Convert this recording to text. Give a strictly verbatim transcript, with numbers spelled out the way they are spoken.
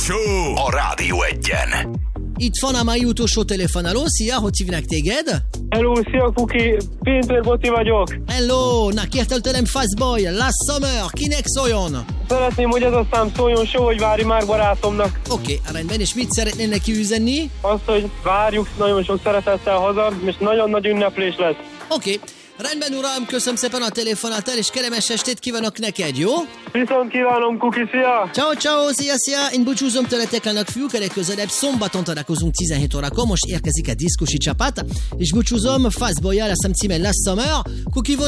Show a Rádió Egyen. Itt van a mai utolsó telefonáló. Szia, hogy hívnak téged? Hello, szia Kuki, Péter Boti vagyok. Hello, na kértel tőlem Fastboy, Last Summer, kinek szóljon? Szeretném, hogy ez a szám szóljon Solyvári Márk barátomnak. Oké, okay, rendben, és mit szeretnél neki üzenni? Azt, hogy várjuk nagyon sok szeretettel haza, és nagyon nagy ünneplés lesz. Oké, okay. Rendben uram, köszönöm szépen a telefonátál, és kellemes estét kívánok neked, jó? Viszont kívánom, Kuki, szia! Ciao, ciao, szia, szia! Én búcsúzom tőletek annak fiúk, legközelebb szombaton találkozunk tizenhét órakor, most érkezik a diszkusi csapat, és búcsúzom Fastboy-jal, a szám címe Last Summer, Kuki volt